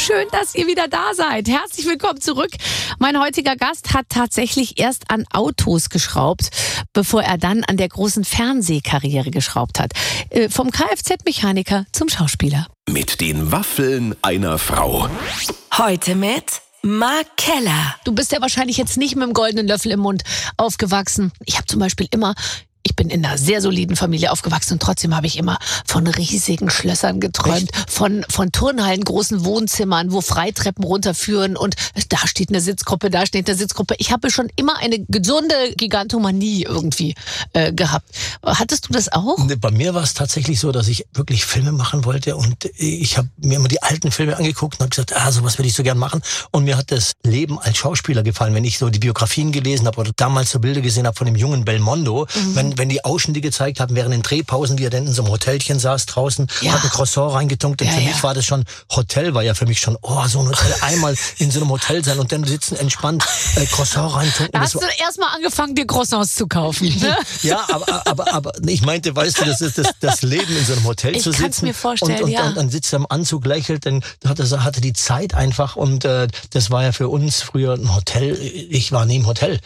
schön, dass ihr wieder da seid. Herzlich willkommen zurück. Mein heutiger Gast hat tatsächlich erst an Autos geschraubt, bevor er dann an der großen Fernsehkarriere geschraubt hat. Vom Kfz-Mechaniker zum Schauspieler. Mit den Waffeln einer Frau. Heute mit Mark Keller. Du bist ja wahrscheinlich jetzt nicht mit dem goldenen Löffel im Mund aufgewachsen. Ich habe zum Beispiel ich bin in einer sehr soliden Familie aufgewachsen und trotzdem habe ich immer von riesigen Schlössern geträumt, von Turnhallen, großen Wohnzimmern, wo Freitreppen runterführen und da steht eine Sitzgruppe, da steht eine Sitzgruppe. Ich habe schon immer eine gesunde Gigantomanie irgendwie gehabt. Hattest du das auch? Bei mir war es tatsächlich so, dass ich wirklich Filme machen wollte und ich habe mir immer die alten Filme angeguckt und habe gesagt, sowas würde ich so gern machen. Und mir hat das Leben als Schauspieler gefallen, wenn ich so die Biografien gelesen habe oder damals so Bilder gesehen habe von dem jungen Belmondo, wenn die Ausschnitte gezeigt haben, während den Drehpausen, wie er dann in so einem Hotelchen saß draußen, hat ein Croissant reingetunkt. Und für mich war das schon, Hotel war ja für mich schon, so ein Hotel, einmal in so einem Hotel sein und dann sitzen entspannt, Croissant reintunken. Da hast du erstmal angefangen, dir Croissants zu kaufen. Ne? Ja, aber ich meinte, weißt du, das ist das Leben in so einem Hotel zu sitzen. Ich kann es mir vorstellen, und dann sitzt er im Anzug, lächelt, dann hatte die Zeit einfach und das war ja für uns früher ein Hotel. Ich war nie im Hotel.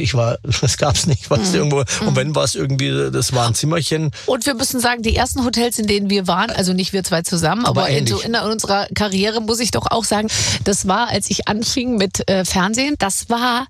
Das gab's nicht, weißt du, irgendwo. Und wenn war es irgendwie, das war ein Zimmerchen. Und wir müssen sagen, die ersten Hotels, in denen wir waren, also nicht wir zwei zusammen, aber in unserer Karriere muss ich doch auch sagen, das war, als ich anfing mit Fernsehen, das war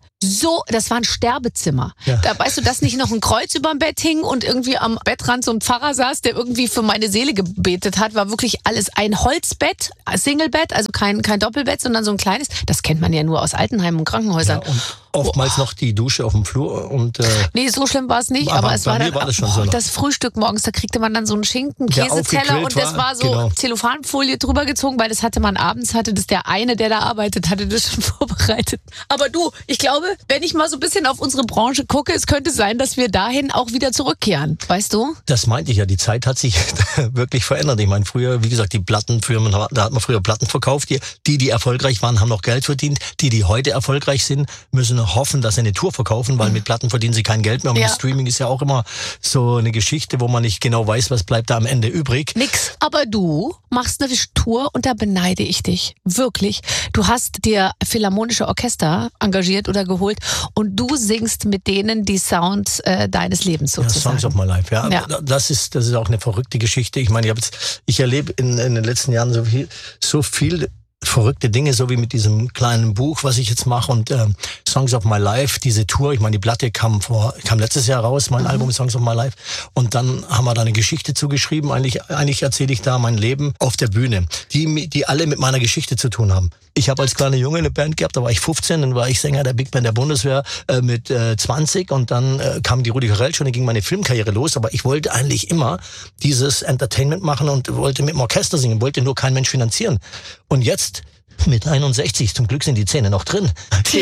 ein Sterbezimmer. Ja. Da weißt du, dass nicht noch ein Kreuz überm Bett hing und irgendwie am Bettrand so ein Pfarrer saß, der irgendwie für meine Seele gebetet hat, war wirklich alles ein Holzbett, Singlebett, also kein Doppelbett, sondern so ein kleines. Das kennt man ja nur aus Altenheimen und Krankenhäusern. Ja, und oftmals noch die Dusche auf dem Flur und nee, so schlimm war es nicht, aber es war dann war das, schon so das Frühstück morgens, da kriegte man dann so einen Schinken, Käseteller und das war so Zellophanfolie drüber gezogen, weil das hatte man abends, hatte das der eine, der da arbeitet, hatte das schon vorbereitet. Aber du, ich glaube, wenn ich mal so ein bisschen auf unsere Branche gucke, es könnte sein, dass wir dahin auch wieder zurückkehren, weißt du? Das meinte ich ja, die Zeit hat sich wirklich verändert. Ich meine, früher, wie gesagt, die Plattenfirmen, da hat man früher Platten verkauft, die erfolgreich waren, haben noch Geld verdient, die heute erfolgreich sind, müssen hoffen, dass sie eine Tour verkaufen, weil mit Platten verdienen sie kein Geld mehr. Und Streaming ist ja auch immer so eine Geschichte, wo man nicht genau weiß, was bleibt da am Ende übrig. Nix. Aber du machst eine Tour und da beneide ich dich. Wirklich. Du hast dir Philharmonische Orchester engagiert oder geholt und du singst mit denen die Sounds deines Lebens sozusagen. Ja, Songs of My Life, ja. Das ist auch eine verrückte Geschichte. Ich meine, ich erlebe in den letzten Jahren so viel verrückte Dinge, so wie mit diesem kleinen Buch, was ich jetzt mache und Songs of My Life, diese Tour, ich meine, die Platte kam letztes Jahr raus, mein Album Songs of My Life und dann haben wir da eine Geschichte zugeschrieben, eigentlich erzähle ich da mein Leben auf der Bühne, die alle mit meiner Geschichte zu tun haben. Ich habe als kleiner Junge eine Band gehabt, da war ich 15, dann war ich Sänger der Big Band der Bundeswehr mit 20 und dann kam die Rudi Carrell schon, dann ging meine Filmkarriere los, aber ich wollte eigentlich immer dieses Entertainment machen und wollte mit dem Orchester singen, wollte nur kein Mensch finanzieren. Und jetzt mit 61, zum Glück sind die Zähne noch drin.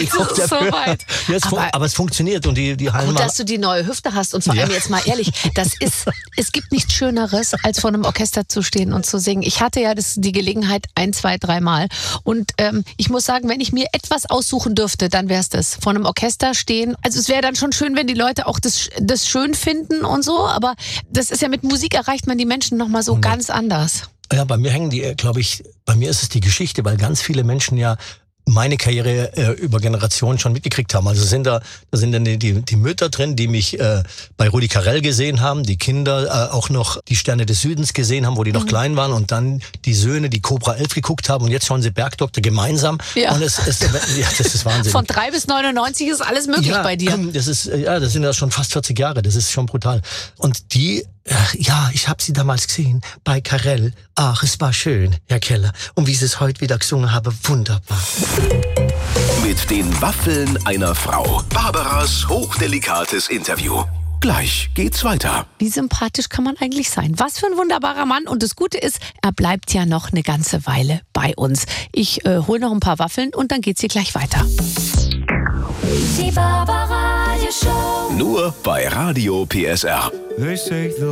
So weit. Aber es funktioniert und die Hallen. Gut, dass du die neue Hüfte hast und vor allem jetzt mal ehrlich, es gibt nichts Schöneres, als vor einem Orchester zu stehen und zu singen. Ich hatte ja die Gelegenheit 1, 2, 3 Mal und ich muss sagen, wenn ich mir etwas aussuchen dürfte, dann wäre es das. Vor einem Orchester stehen. Also es wäre dann schon schön, wenn die Leute auch das schön finden und so, aber das ist ja mit Musik erreicht man die Menschen nochmal so ganz anders. Ja, bei mir bei mir ist es die Geschichte, weil ganz viele Menschen ja meine Karriere über Generationen schon mitgekriegt haben. Also da sind dann die Mütter drin, die mich bei Rudi Carrell gesehen haben, die Kinder auch noch die Sterne des Südens gesehen haben, wo die noch klein waren und dann die Söhne, die Cobra 11 geguckt haben und jetzt schauen sie Bergdoktor gemeinsam. Ja. Und das ist Wahnsinn. Von 3 bis 99 ist alles möglich bei dir. Das sind ja schon fast 40 Jahre, das ist schon brutal. Und ich habe sie damals gesehen bei Carrell. Ach, es war schön, Herr Keller. Und wie sie es heute wieder gesungen haben, wunderbar. Mit den Waffeln einer Frau. Barbaras hochdelikates Interview. Gleich geht's weiter. Wie sympathisch kann man eigentlich sein? Was für ein wunderbarer Mann. Und das Gute ist, er bleibt ja noch eine ganze Weile bei uns. Ich hole noch ein paar Waffeln und dann geht's hier gleich weiter. Die Barbara Radio Show. Nur bei Radio PSR.